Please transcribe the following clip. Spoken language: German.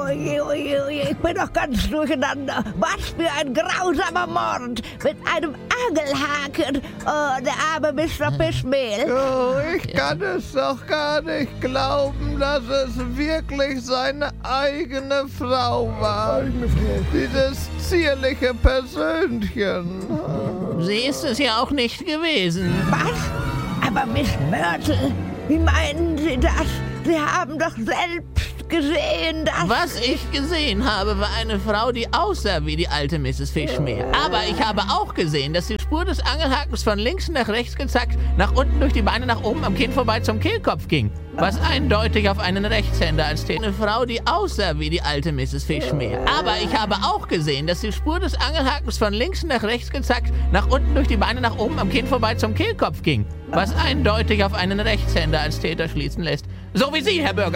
Oje, oje, oje, ich bin doch ganz durcheinander. Was für ein grausamer Mord mit einem Angelhaken. Oh, der arme Mr. Fischmehl. Oh, ich kann es doch gar nicht glauben, dass es wirklich seine eigene Frau war. Dieses zierliche Persönchen. Sie ist es ja auch nicht gewesen. Was? Aber Miss Myrtle, wie meinen Sie das? Sie haben doch selbst gesehen, dass... Was ich gesehen habe, war eine Frau, die aussah wie die alte Mrs. Fischmehl. Aber ich habe auch gesehen, dass die Spur des Angelhakens von links nach rechts gezackt, nach unten durch die Beine, nach oben am Kinn vorbei zum Kehlkopf ging. Was eindeutig auf einen Rechtshänder als Täter. Eine Frau, die aussah wie die alte Mrs. Fischmehl. Aber ich habe auch gesehen, dass die Spur des Angelhakens von links nach rechts gezackt, nach unten durch die Beine, nach oben am Kinn vorbei zum Kehlkopf ging. Was eindeutig auf einen Rechtshänder als Täter schließen lässt. So wie Sie, Herr Bürger.